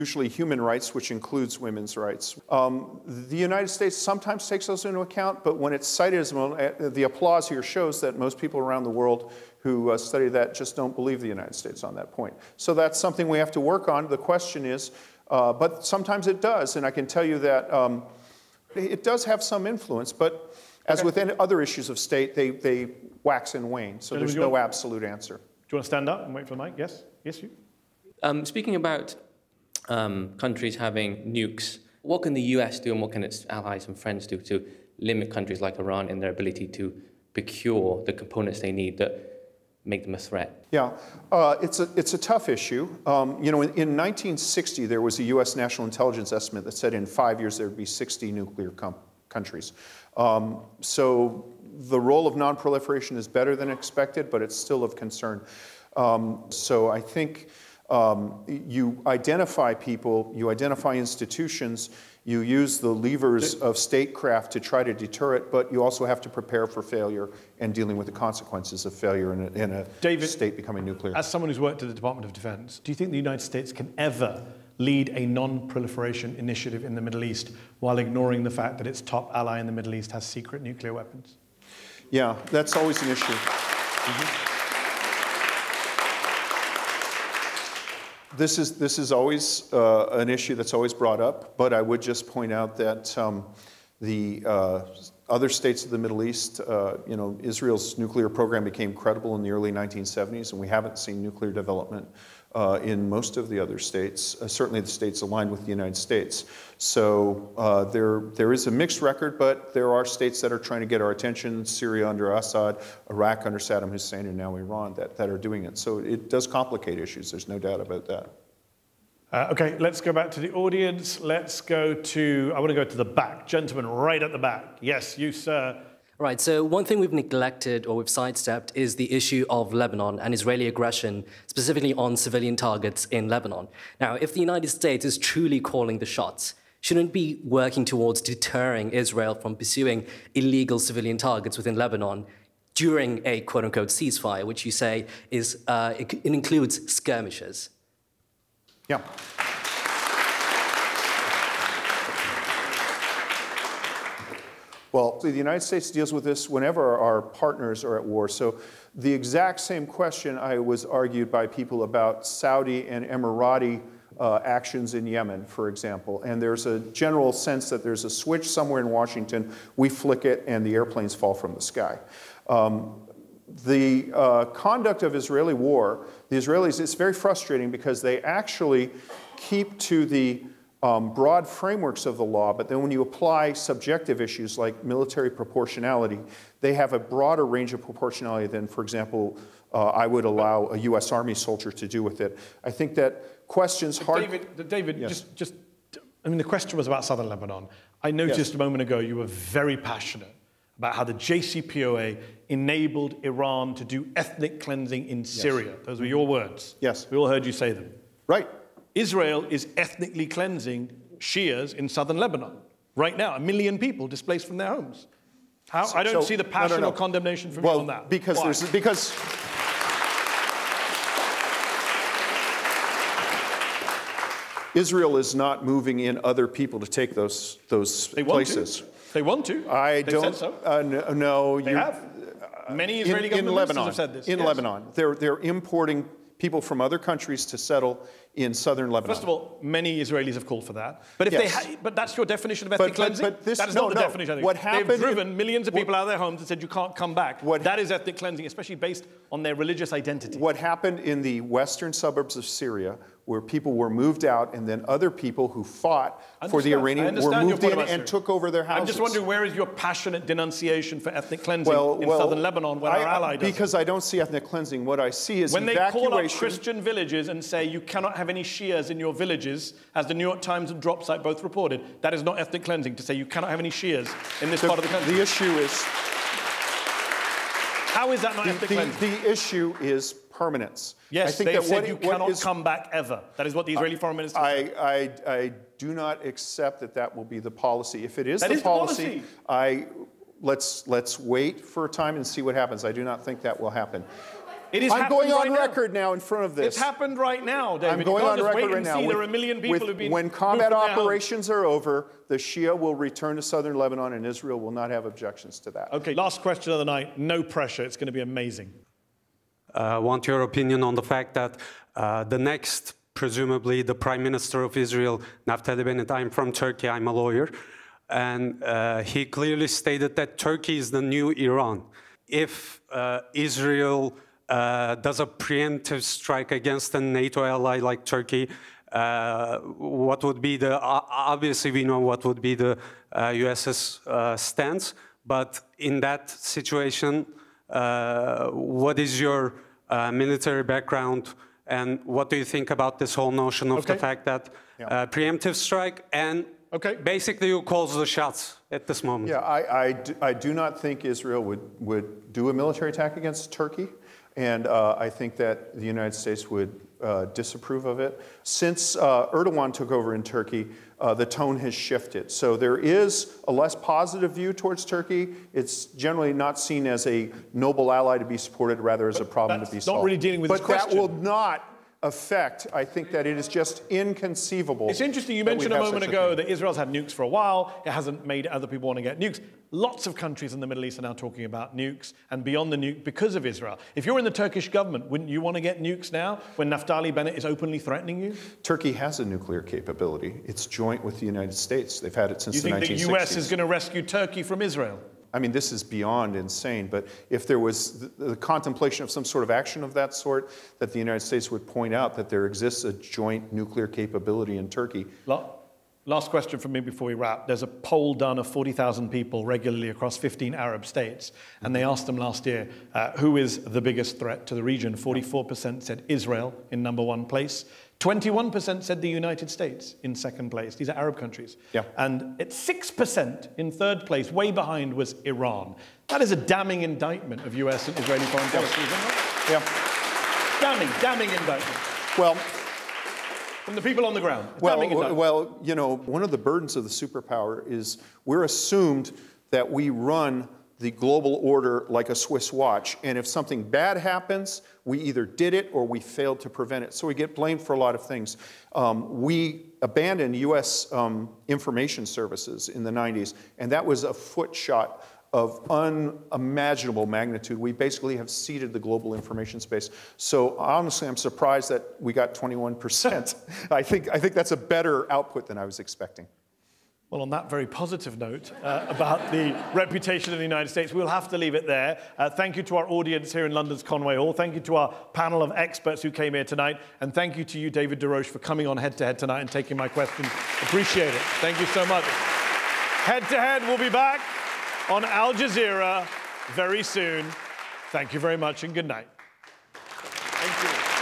usually human rights, which includes women's rights. The United States sometimes takes those into account, but when it's cited as the applause here shows that most people around the world who study that just don't believe the United States on that point. So that's something we have to work on. The question is, but sometimes it does, and I can tell you that it does have some influence, but as with any other issues of state, they wax and wane, so there's no absolute answer. Do you want to stand up and wait for the mic? Yes? Yes, you? Speaking about countries having nukes, what can the US do and what can its allies and friends do to limit countries like Iran in their ability to procure the components they need that make them a threat? Yeah, it's a tough issue. You know, in 1960, there was a US National Intelligence estimate that said in 5 years there would be 60 nuclear countries. So the role of non-proliferation is better than expected, but it's still of concern. So I think you identify people, you identify institutions, you use the levers of statecraft to try to deter it, but you also have to prepare for failure and dealing with the consequences of failure in a state becoming nuclear. As someone who's worked at the Department of Defense, do you think the United States can ever lead a non-proliferation initiative in the Middle East while ignoring the fact that its top ally in the Middle East has secret nuclear weapons? Yeah, that's always an issue. This is always an issue that's always brought up, but I would just point out that the other states of the Middle East, you know, Israel's nuclear program became credible in the early 1970s, and we haven't seen nuclear development in most of the other states, certainly the states aligned with the United States. So there is a mixed record, but there are states that are trying to get our attention, Syria under Assad, Iraq under Saddam Hussein, and now Iran that are doing it. So it does complicate issues, there's no doubt about that. Okay, let's go back to the audience. Let's go to, I want to go to the back. Gentleman right at the back. Yes, you, sir. Right, so one thing we've neglected or we've sidestepped is the issue of Lebanon and Israeli aggression, specifically on civilian targets in Lebanon. Now, if the United States is truly calling the shots, shouldn't it be working towards deterring Israel from pursuing illegal civilian targets within Lebanon during a quote-unquote ceasefire, which you say is, it includes skirmishes? Yeah. Well, the United States deals with this whenever our partners are at war. So the exact same question was argued by people about Saudi and Emirati actions in Yemen, for example. And there's a general sense that there's a switch somewhere in Washington, we flick it, and the airplanes fall from the sky. The conduct of Israeli war, the Israelis, it's very frustrating because they actually keep to the broad frameworks of the law, but then when you apply subjective issues like military proportionality, they have a broader range of proportionality than, for example, I would allow a US Army soldier to do with it. I think that questions hard... David, yes. just, I mean, the question was about southern Lebanon. I noticed a moment ago you were very passionate about how the JCPOA enabled Iran to do ethnic cleansing in Syria. Those were your words. Yes. We all heard you say them. Right. Israel is ethnically cleansing Shias in southern Lebanon right now. 1 million people displaced from their homes. How? I don't see the passion or condemnation from you on that. Because Israel is not moving in other people to take those places. They want to. I don't. Said so. No, they have. Many Israeli government ministers have said this. In Lebanon, they're importing people from other countries to settle in southern Lebanon. First of all, many Israelis have called for that. But if but that's your definition of ethnic cleansing? That is not the definition, I think. What happened, they've driven millions of people out of their homes and said you can't come back. That is ethnic cleansing, especially based on their religious identity. What happened in the western suburbs of Syria, where people were moved out and then other people who fought for the Iranian were moved in and took over their houses. I'm just wondering, where is your passionate denunciation for ethnic cleansing in southern Lebanon when our ally does Because I don't see ethnic cleansing. What I see is evacuation. When they call up Christian villages and say you cannot have any Shias in your villages, as the New York Times and Dropsite both reported, that is not ethnic cleansing to say you cannot have any Shias in this part of the country. The issue is... How is that not ethnic cleansing? The issue is permanence. Yes, I think they said you cannot come back ever. That is what the Israeli foreign minister said. I do not accept that will be the policy. If it is the policy, let's wait for a time and see what happens. I do not think that will happen. It is I'm going happening on right now. record now in front of this. It's happened right now, David. I'm going you on can't just record wait right and now. see there are a million people who've been When moved combat from their homes. operations are over, the Shia will return to southern Lebanon, and Israel will not have objections to that. Okay, last question of the night. No pressure. It's going to be amazing. I want your opinion on the fact that the next, presumably, the Prime Minister of Israel, Naftali Bennett, I'm from Turkey, I'm a lawyer, and he clearly stated that Turkey is the new Iran. If Israel does a preemptive strike against a NATO ally like Turkey, what would be the, obviously we know what would be the US's stance, but in that situation, what is your military background, and what do you think about this whole notion of the fact that preemptive strike and basically who calls the shots at this moment? Yeah, I do not think Israel would do a military attack against Turkey, and I think that the United States would disapprove of it. Since Erdogan took over in Turkey, the tone has shifted. So there is a less positive view towards Turkey. It's generally not seen as a noble ally to be supported, rather as a problem to be solved. Not really dealing with this But question. that will not affect, I think that it is just inconceivable. It's interesting, you mentioned a moment ago that Israel's had nukes for a while. It hasn't made other people want to get nukes. Lots of countries in the Middle East are now talking about nukes and beyond the nuke because of Israel. If you're in the Turkish government, wouldn't you want to get nukes now when Naftali Bennett is openly threatening you? Turkey has a nuclear capability. It's joint with the United States. They've had it since the 1960s. You think the US is going to rescue Turkey from Israel? I mean, this is beyond insane, but if there was the contemplation of some sort of action of that sort, that the United States would point out that there exists a joint nuclear capability in Turkey. Last question from me before we wrap. There's a poll done of 40,000 people regularly across 15 Arab states, and they asked them last year, who is the biggest threat to the region? 44% said Israel in #1 place. 21% said the United States in second place. These are Arab countries. Yeah. And at 6% in third place, way behind, was Iran. That is a damning indictment of US and Israeli foreign policy, isn't it? Yeah. Damning indictment. Well, from the people on the ground. Damning indictment. Well, you know, one of the burdens of the superpower is we're assumed that we run the global order like a Swiss watch, and if something bad happens, we either did it or we failed to prevent it. So we get blamed for a lot of things. We abandoned U.S. Information services in the 90s, and that was a foot shot of unimaginable magnitude. We basically have ceded the global information space. So honestly, I'm surprised that we got 21%. I think that's a better output than I was expecting. Well, on that very positive note about the reputation of the United States, we'll have to leave it there. Thank you to our audience here in London's Conway Hall. Thank you to our panel of experts who came here tonight. And thank you to you, David DesRoches, for coming on Head to Head tonight and taking my questions. Appreciate it. Thank you so much. Head to Head will be back on Al Jazeera very soon. Thank you very much and good night. Thank you.